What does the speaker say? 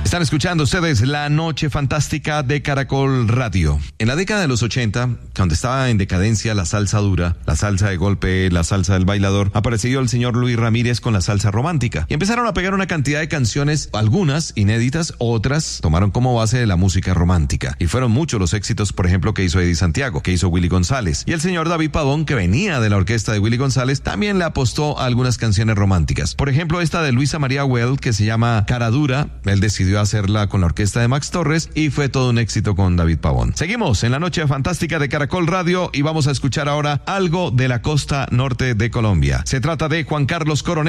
Están escuchando ustedes La Noche Fantástica de Caracol Radio. En la década de los 80, cuando estaba en decadencia la salsa dura, la salsa de golpe, la salsa del bailador, apareció el señor Luis Ramírez con la salsa romántica. Y empezaron a pegar una cantidad de canciones, algunas inéditas, otras tomaron como base de la música romántica. Y fueron muchos los éxitos, por ejemplo, que hizo Eddie Santiago, que hizo Willy González. Y el señor David Pavón, que venía de la orquesta de Willy González, también le apostó a algunas canciones románticas. Por ejemplo, esta de Luisa María Well, que se llama Cara Dura. Él decidió hacerla con la orquesta de Max Torres y fue todo un éxito con David Pavón. Seguimos en La Noche Fantástica de Caracol Radio y vamos a escuchar ahora algo de la costa norte de Colombia. Se trata de Juan Carlos Coronel.